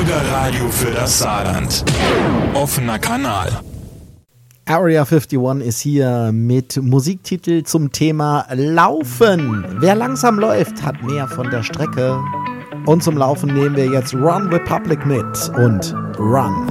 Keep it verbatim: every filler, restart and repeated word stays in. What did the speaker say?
Bürgerradio für das Saarland. Offener Kanal. Area einundfünfzig ist hier mit Musiktitel zum Thema Laufen. Wer langsam läuft, hat mehr von der Strecke. Und zum Laufen nehmen wir jetzt Run Republic mit und Run.